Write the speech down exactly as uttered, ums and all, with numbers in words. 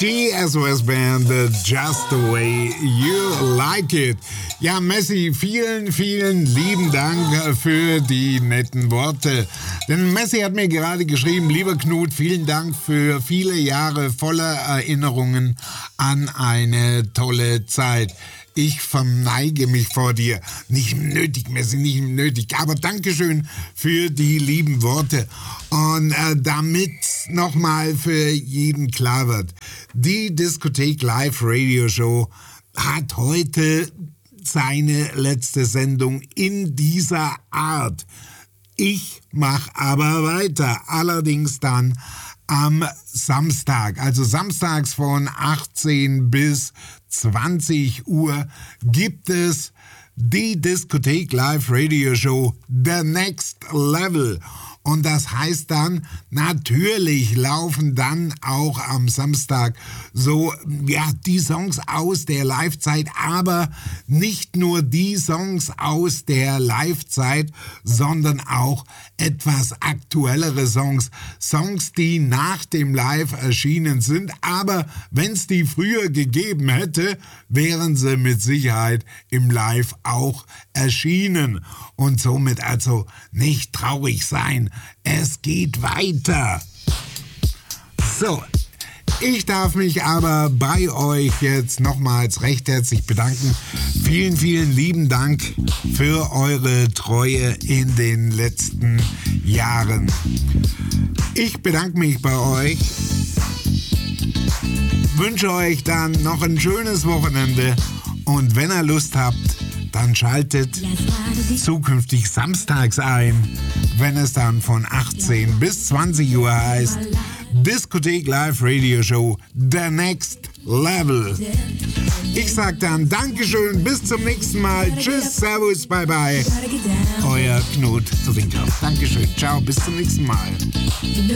Die S O S-Band Just the Way You Like It. Ja, Messi, vielen, vielen lieben Dank für die netten Worte. Denn Messi hat mir gerade geschrieben, lieber Knut, vielen Dank für viele Jahre voller Erinnerungen an eine tolle Zeit. Ich verneige mich vor dir. Nicht nötig, Messi, nicht nötig. Aber Dankeschön für die lieben Worte. Und äh, damit nochmal für jeden klar wird, die Diskothek Live Radio Show hat heute seine letzte Sendung in dieser Art. Ich mache aber weiter, allerdings dann am Samstag, also samstags von achtzehn bis zwanzig Uhr gibt es die Diskothek Live Radio Show The Next Level. Und das heißt dann, natürlich laufen dann auch am Samstag so, ja, die Songs aus der Live-Zeit, aber nicht nur die Songs aus der Live-Zeit, sondern auch etwas aktuellere Songs. Songs, die nach dem Live erschienen sind, aber wenn es die früher gegeben hätte, wären sie mit Sicherheit im Live auch erschienen. Und somit also nicht traurig sein. Es geht weiter. So, ich darf mich aber bei euch jetzt nochmals recht herzlich bedanken. Vielen, vielen lieben Dank für eure Treue in den letzten Jahren. Ich bedanke mich bei euch. Wünsche euch dann noch ein schönes Wochenende. Und wenn ihr Lust habt, dann schaltet zukünftig samstags ein, wenn es dann von achtzehn bis zwanzig Uhr heißt, Diskothek Live Radio Show The Next Level. Ich sag dann Dankeschön, bis zum nächsten Mal. Tschüss, Servus, bye bye. Euer Knut Rinker. Dankeschön, ciao, bis zum nächsten Mal.